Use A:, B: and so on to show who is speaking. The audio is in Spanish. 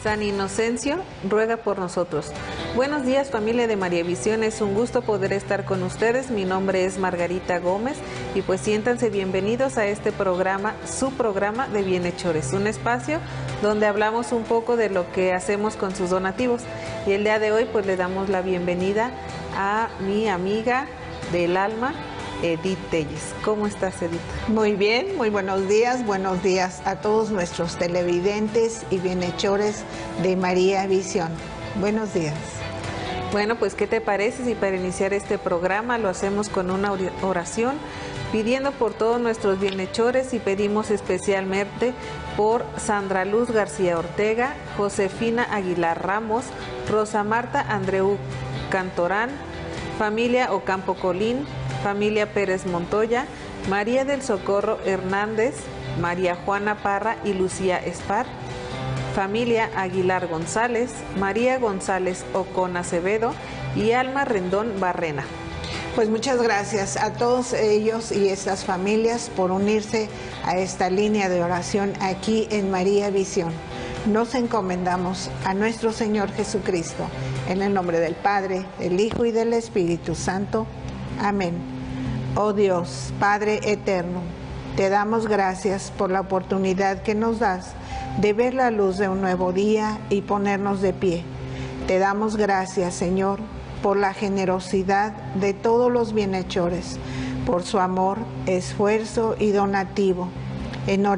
A: San Inocencio, ruega por nosotros. Buenos días, familia de María Visión, es un gusto poder estar con ustedes. Mi nombre es Margarita Gómez y pues siéntanse bienvenidos a este programa, su programa de Bienhechores, un espacio donde hablamos un poco de lo que hacemos con sus donativos. Y el día de hoy pues le damos la bienvenida a mi amiga del alma, Edith Telles. ¿Cómo estás, Edith?
B: Muy bien, muy buenos días a todos nuestros televidentes y bienhechores de María Visión. Buenos días.
A: Bueno, pues ¿qué te parece si para iniciar este programa lo hacemos con una oración, pidiendo por todos nuestros bienhechores y pedimos especialmente por Sandra Luz García Ortega, Josefina Aguilar Ramos, Rosa Marta Andreu Cantorán, familia Ocampo Colín, familia Pérez Montoya, María del Socorro Hernández, María Juana Parra y Lucía Espar, familia Aguilar González, María González Ocon Acevedo y Alma Rendón Barrena.
B: Pues muchas gracias a todos ellos y estas familias por unirse a esta línea de oración aquí en María Visión. Nos encomendamos a nuestro Señor Jesucristo, en el nombre del Padre, del Hijo y del Espíritu Santo. Amén. Oh Dios, Padre eterno, te damos gracias por la oportunidad que nos das de ver la luz de un nuevo día y ponernos de pie. Te damos gracias, Señor, por la generosidad de todos los bienhechores, por su amor, esfuerzo y donativo. En